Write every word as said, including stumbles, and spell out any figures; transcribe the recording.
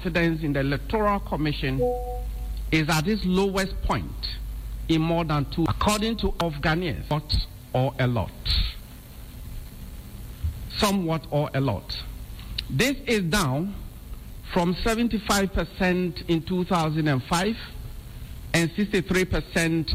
confidence in the Electoral Commission is at its lowest point in more than two, according to of Ghanaians, what or a lot. Somewhat or a lot. This is down from seventy-five percent in two thousand five and sixty-three percent